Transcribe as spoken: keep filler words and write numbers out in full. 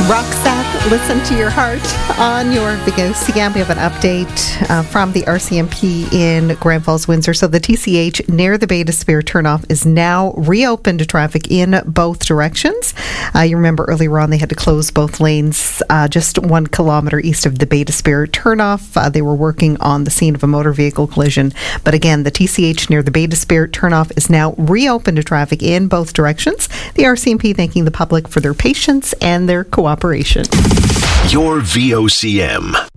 Roxette, listen to your heart on your V O C M. We have an update uh, from the R C M P in Grand Falls, Windsor. So the T C H near the Bay d'Espoir turnoff is now reopened to traffic in both directions. Uh, you remember earlier on they had to close both lanes uh, just one kilometre east of the Bay d'Espoir turnoff. Uh, they were working on the scene of a motor vehicle collision. But again, the T C H near the Bay d'Espoir turnoff is now reopened to traffic in both directions. The R C M P thanking the public for their patience and their cooperation. Your V O C M.